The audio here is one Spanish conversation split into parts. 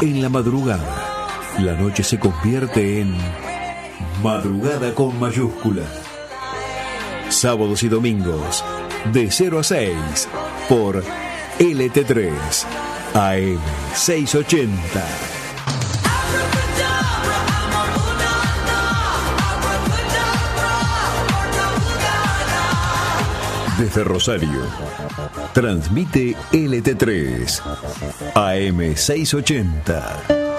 En la madrugada, la noche se convierte en madrugada con mayúscula. Sábados y domingos, de 0 a 6, por LT3, AM 680. Desde Rosario, transmite LT3, AM 680.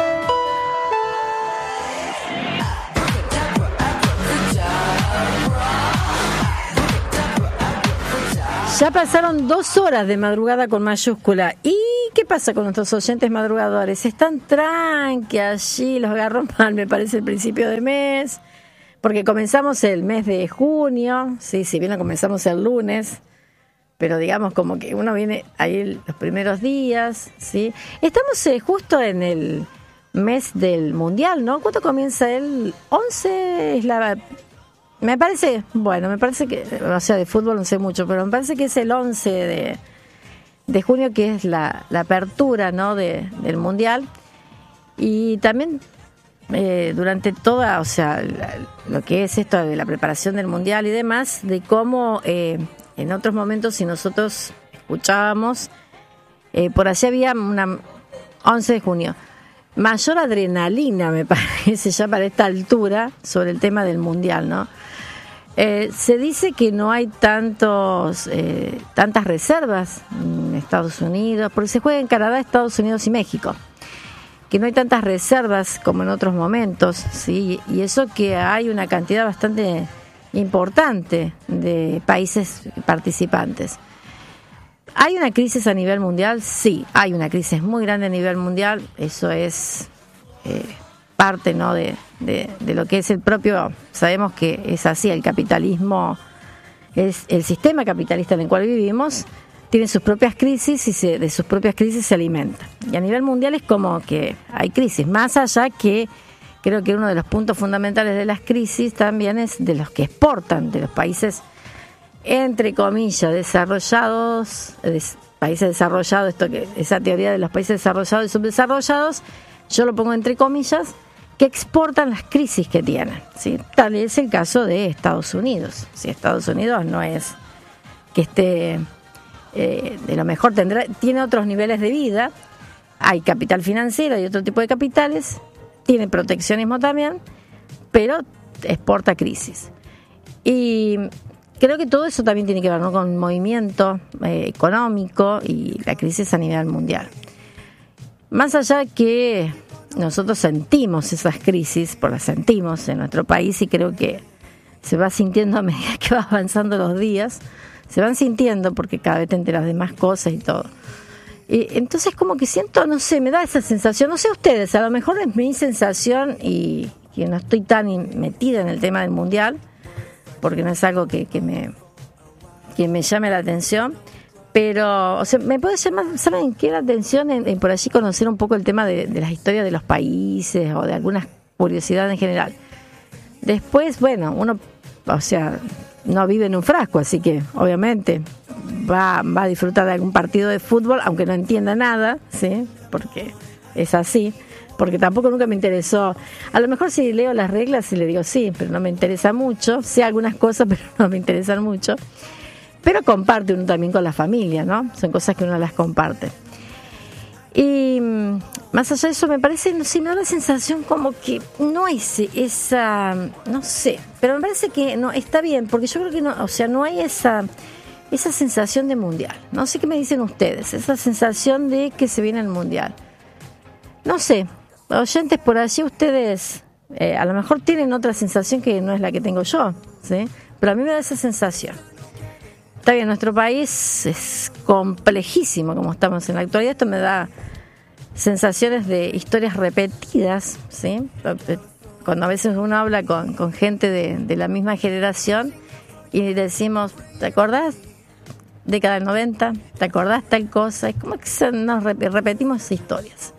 Ya pasaron 2 horas de madrugada con mayúscula. ¿Y qué pasa con nuestros oyentes madrugadores? Están tranqui allí, los agarró mal, me parece, el principio de mes. Porque comenzamos el mes de junio, sí, si bien lo comenzamos el lunes, pero digamos como que uno viene ahí los primeros días, ¿sí? Estamos justo en el mes del Mundial, ¿no? ¿Cuándo comienza el 11? Es la... me parece que, o sea, de fútbol no sé mucho, pero me parece que es el 11 de junio, que es la apertura, ¿no? del Mundial. Y también... durante toda, o sea, lo que es esto de la preparación del Mundial y demás, de cómo en otros momentos, si nosotros escuchábamos, por allí había una 11 de junio, mayor adrenalina, me parece, ya para esta altura, sobre el tema del Mundial, ¿no? Se dice que no hay tantas reservas en Estados Unidos, porque se juega en Canadá, Estados Unidos y México, que no hay tantas reservas como en otros momentos, ¿sí? Y eso que hay una cantidad bastante importante de países participantes. ¿Hay una crisis a nivel mundial? Sí, hay una crisis muy grande a nivel mundial. Eso es parte, ¿no? de lo que es el propio... Sabemos que es así, el capitalismo es el sistema capitalista en el cual vivimos. Tienen sus propias crisis y de sus propias crisis se alimenta. Y a nivel mundial es como que hay crisis. Más allá que creo que uno de los puntos fundamentales de las crisis también es de los que exportan, de los países, entre comillas, desarrollados, países desarrollados, esa teoría de los países desarrollados y subdesarrollados, yo lo pongo entre comillas, que exportan las crisis que tienen, ¿sí? Tal es el caso de Estados Unidos. Si Estados Unidos no es que esté... de lo mejor tiene otros niveles de vida, hay capital financiero y otro tipo de capitales, tiene proteccionismo también, pero exporta crisis. Y creo que todo eso también tiene que ver, ¿no? Con movimiento económico y la crisis a nivel mundial. Más allá que nosotros sentimos esas crisis, pues las sentimos en nuestro país y creo que se va sintiendo a medida que va avanzando los días. Se van sintiendo porque cada vez te enteras de más cosas y todo. Y entonces como que siento, no sé, me da esa sensación, no sé ustedes, a lo mejor es mi sensación y que no estoy tan metida en el tema del Mundial, porque no es algo que me llame la atención, pero o sea, me puede llamar, ¿saben qué? La atención en por allí conocer un poco el tema de las historias de los países o de algunas curiosidades en general. Después, bueno, uno, o sea... no vive en un frasco, así que obviamente va a disfrutar de algún partido de fútbol, aunque no entienda nada, ¿sí? Porque es así, porque tampoco nunca me interesó. A lo mejor si leo las reglas y le digo sí, pero no me interesa mucho, sé algunas cosas, pero no me interesan mucho. Pero comparte uno también con la familia, ¿no? Son cosas que uno las comparte. Y más allá de eso, me parece, no sé, me da la sensación como que no es esa, no sé, pero me parece que no está bien, porque yo creo que no, o sea, no hay esa sensación de mundial. No sé qué me dicen ustedes, esa sensación de que se viene el mundial. No sé, oyentes por allí, ustedes a lo mejor tienen otra sensación que no es la que tengo yo, ¿sí? Pero a mí me da esa sensación. Está bien, nuestro país es complejísimo como estamos en la actualidad. Esto me da sensaciones de historias repetidas, ¿sí? Cuando a veces uno habla con gente de la misma generación y decimos, ¿te acordás? Década del 90, ¿te acordás tal cosa? Es como que nos repetimos historias.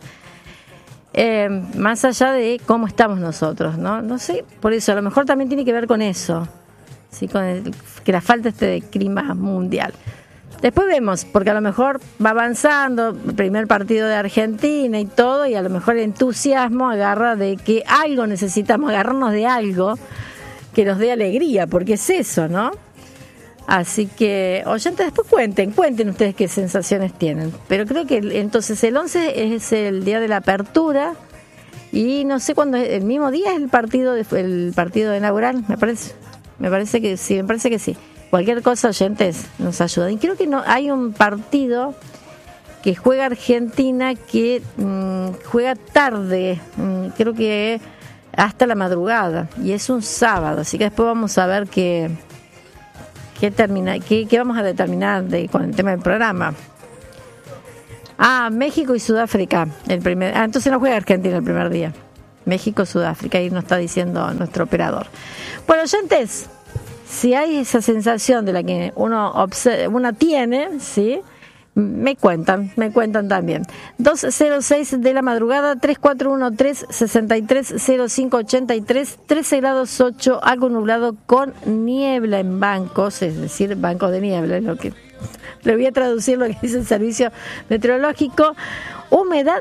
Más allá de cómo estamos nosotros, ¿no? No sé, por eso a lo mejor también tiene que ver con eso. Sí, con que la falta de clima mundial. Después vemos, porque a lo mejor va avanzando el primer partido de Argentina y todo, y a lo mejor el entusiasmo agarra de que algo necesitamos, agarrarnos de algo que nos dé alegría, porque es eso, ¿no? Así que, oyentes, después cuenten ustedes qué sensaciones tienen. Pero creo que entonces el 11 es el día de la apertura, y no sé cuándo, el mismo día es el partido inaugural, me parece que sí. Cualquier cosa, oyentes, nos ayuda. Y creo que no hay un partido que juega Argentina que juega tarde, creo que hasta la madrugada, y es un sábado, así que después vamos a ver qué vamos a determinar con el tema del programa. México y Sudáfrica, entonces no juega Argentina el primer día. México, Sudáfrica, ahí nos está diciendo nuestro operador. Bueno, oyentes, si hay esa sensación de la que uno tiene, ¿sí? Me cuentan también. 2:06 de la madrugada, 3413-630583, 13 grados 8, algo nublado con niebla en bancos, es decir, bancos de niebla, es lo que le voy a traducir lo que dice el servicio meteorológico. Humedad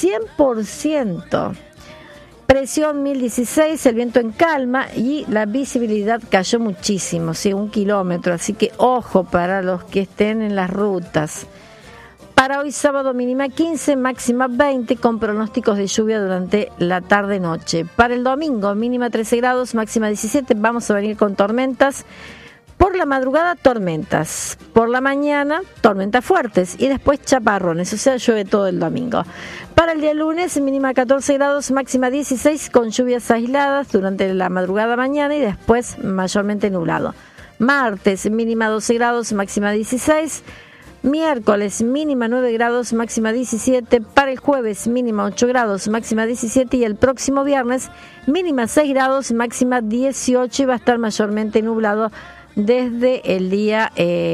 100%. Presión 1016, el viento en calma, y la visibilidad cayó muchísimo, sí, 1 kilómetro, así que ojo para los que estén en las rutas. Para hoy sábado, mínima 15, máxima 20, con pronósticos de lluvia durante la tarde-noche. Para el domingo, mínima 13 grados, máxima 17, vamos a venir con tormentas. Por la madrugada, tormentas. Por la mañana, tormentas fuertes. Y después chaparrones, o sea, llueve todo el domingo. Para el día lunes, mínima 14 grados, máxima 16, con lluvias aisladas durante la madrugada mañana y después mayormente nublado. Martes, mínima 12 grados, máxima 16. Miércoles, mínima 9 grados, máxima 17. Para el jueves, mínima 8 grados, máxima 17. Y el próximo viernes, mínima 6 grados, máxima 18. Y va a estar mayormente nublado desde el día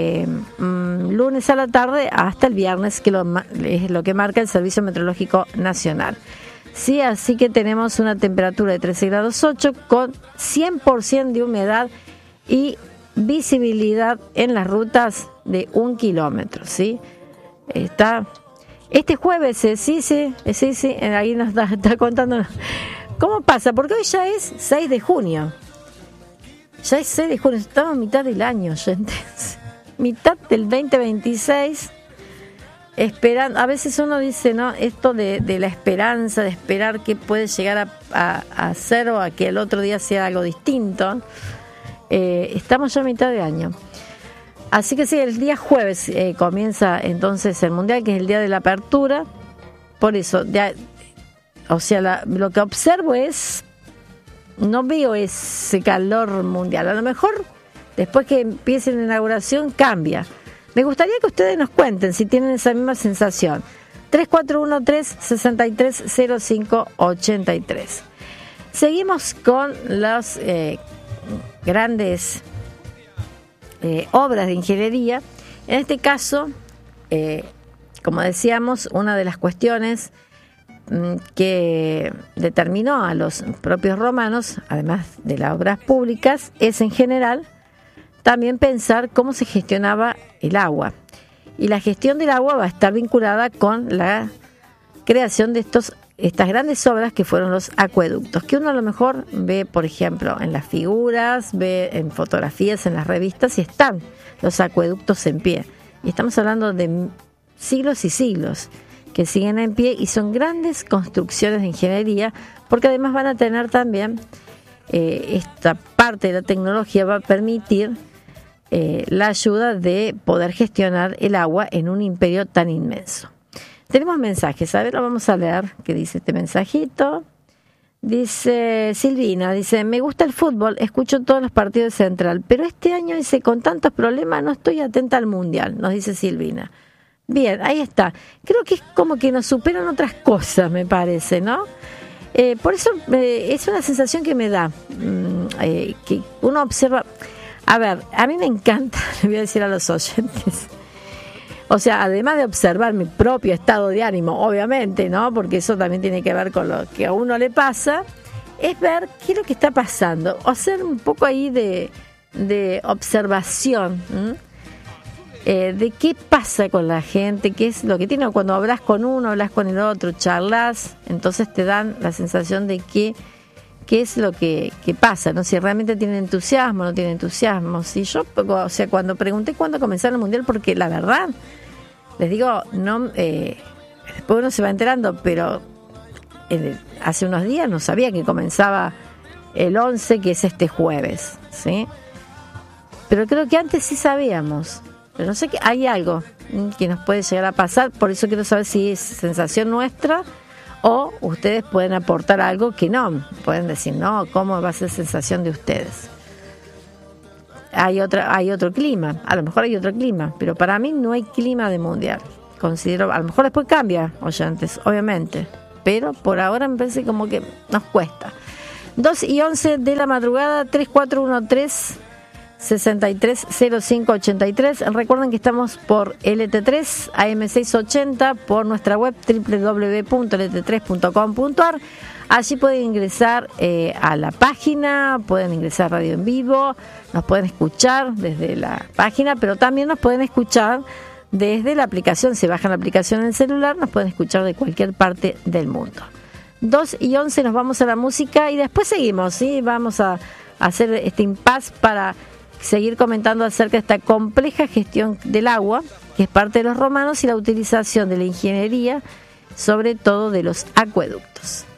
lunes a la tarde hasta el viernes, que es lo que marca el Servicio Meteorológico Nacional. Sí, así que tenemos una temperatura de 13 grados 8 con 100% de humedad y visibilidad en las rutas de 1 kilómetro, ¿sí? Está este jueves, sí, ahí nos está contando cómo pasa, porque hoy ya es 6 de junio. Ya es 6 de junio, estamos a mitad del año, gente. Mitad del 2026. Esperando, a veces uno dice, ¿no? Esto de la esperanza, de esperar que puede llegar a ser, o a que el otro día sea algo distinto. Estamos ya a mitad de año. Así que sí, el día jueves comienza entonces el Mundial, que es el día de la apertura. Por eso, lo que observo no veo ese calor mundial. A lo mejor después que empiece la inauguración cambia. Me gustaría que ustedes nos cuenten si tienen esa misma sensación. 3413-630583. Seguimos con las grandes obras de ingeniería. En este caso, como decíamos, una de las cuestiones que determinó a los propios romanos, además de las obras públicas, es en general también pensar cómo se gestionaba el agua. Y la gestión del agua va a estar vinculada con la creación de estas grandes obras que fueron los acueductos, que uno a lo mejor ve, por ejemplo, en las figuras, ve en fotografías, en las revistas, y están los acueductos en pie. Y estamos hablando de siglos y siglos que siguen en pie, y son grandes construcciones de ingeniería, porque además van a tener también esta parte de la tecnología, va a permitir la ayuda de poder gestionar el agua en un imperio tan inmenso. Tenemos mensajes, a ver, lo vamos a leer. ¿Qué dice este mensajito? Dice Silvina, me gusta el fútbol, escucho todos los partidos de Central, pero este año con tantos problemas no estoy atenta al Mundial, nos dice Silvina. Bien, ahí está. Creo que es como que nos superan otras cosas, me parece, ¿no? Por eso es una sensación que me da, que uno observa. A ver, a mí me encanta, le voy a decir a los oyentes, o sea, además de observar mi propio estado de ánimo, obviamente, ¿no? Porque eso también tiene que ver con lo que a uno le pasa, es ver qué es lo que está pasando, o hacer un poco ahí de observación. de qué pasa con la gente, qué es lo que tiene. Cuando hablas con uno, hablas con el otro, charlas, entonces te dan la sensación de qué es lo que pasa, ¿no? Si realmente tienen entusiasmo, no tienen entusiasmo. Si yo, o sea, cuando pregunté cuándo comenzaba el Mundial, porque la verdad, les digo, no, después uno se va enterando, pero hace unos días no sabía que comenzaba el 11, que es este jueves, ¿sí? Pero creo que antes sí sabíamos. Pero no sé, que hay algo que nos puede llegar a pasar, por eso quiero saber si es sensación nuestra o ustedes pueden aportar algo que no, pueden decir, no, ¿cómo va a ser sensación de ustedes? Hay otro clima, a lo mejor hay otro clima, pero para mí no hay clima de mundial. Considero, a lo mejor después cambia, oyentes, obviamente, pero por ahora me parece como que nos cuesta. 2:11 de la madrugada, 3413-630583. Recuerden que estamos por LT3 AM680, por nuestra web www.lt3.com.ar. Allí pueden ingresar a la página, pueden ingresar a Radio en Vivo, nos pueden escuchar desde la página, pero también nos pueden escuchar desde la aplicación. Si bajan la aplicación en el celular, nos pueden escuchar de cualquier parte del mundo. 2:11 nos vamos a la música y después seguimos, ¿sí? Vamos a hacer este impasse para seguir comentando acerca de esta compleja gestión del agua, que es parte de los romanos, y la utilización de la ingeniería, sobre todo de los acueductos.